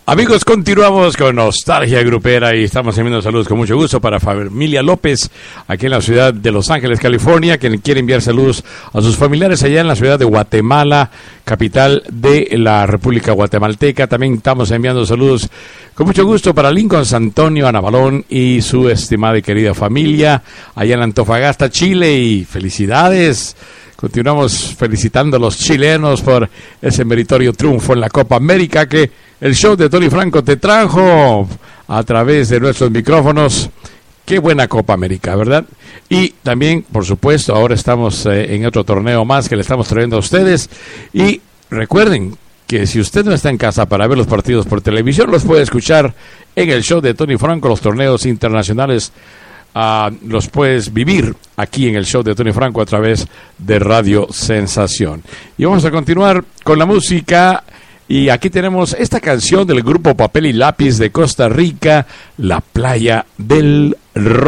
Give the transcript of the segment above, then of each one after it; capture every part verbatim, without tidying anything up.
Amigos, continuamos con Nostalgia Grupera y estamos enviando saludos con mucho gusto para familia López, aquí en la ciudad de Los Ángeles, California, quien quiere enviar saludos a sus familiares allá en la ciudad de Guatemala, capital de la República Guatemalteca. También estamos enviando saludos con mucho gusto para Lincoln Santonio Anabalón y su estimada y querida familia allá en Antofagasta, Chile, y felicidades. Continuamos felicitando a los chilenos por ese meritorio triunfo en la Copa América que el show de Tony Franco te trajo a través de nuestros micrófonos. Qué buena Copa América, ¿verdad? Y también, por supuesto, ahora estamos eh, en otro torneo más que le estamos trayendo a ustedes. Y recuerden que si usted no está en casa para ver los partidos por televisión, los puede escuchar en el show de Tony Franco, los torneos internacionales. Uh, los puedes vivir aquí en el show de Tony Franco a través de Radio Sensación. Y vamos a continuar con la música. Y aquí tenemos esta canción del grupo Papel y Lápiz de Costa Rica, La Playa del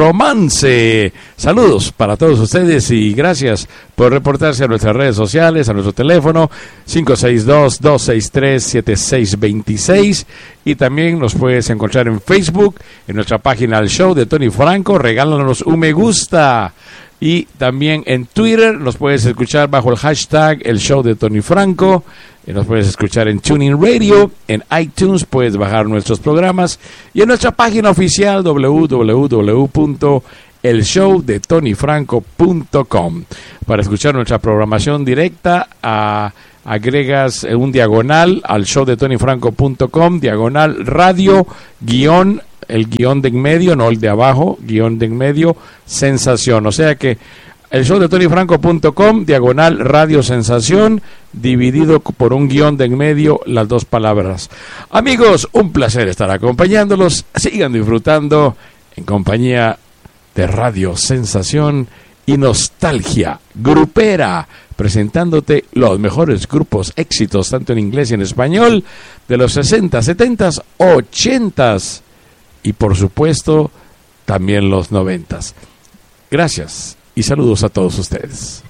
Romance. Saludos para todos ustedes y gracias por reportarse a nuestras redes sociales, a nuestro teléfono cinco seis dos, dos seis tres, siete seis dos seis, y también nos puedes encontrar en Facebook, en nuestra página El Show de Tony Franco. Regálanos un me gusta. Y también en Twitter nos puedes escuchar bajo el hashtag El Show de Tony Franco. Y nos puedes escuchar en TuneIn Radio, en iTunes puedes bajar nuestros programas y en nuestra página oficial doble u doble u doble u punto el show de tony franco punto com. Para escuchar nuestra programación directa, a, agregas un diagonal al show de tony franco punto com, diagonal radio, guión, el guión de en medio, no el de abajo, guión de en medio, sensación. O sea que el show de tony franco punto com, diagonal radio sensación, dividido por un guión de en medio, las dos palabras. Amigos, un placer estar acompañándolos. Sigan disfrutando en compañía de Radio Sensación y Nostalgia Grupera, presentándote los mejores grupos éxitos, tanto en inglés y en español, de los sesenta, setenta, ochenta y por supuesto también los noventa. Gracias y saludos a todos ustedes.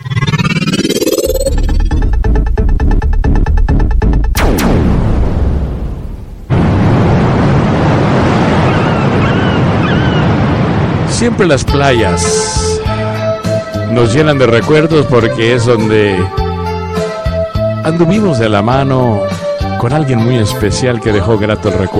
Siempre las playas nos llenan de recuerdos porque es donde anduvimos de la mano con alguien muy especial que dejó gratos recuerdos.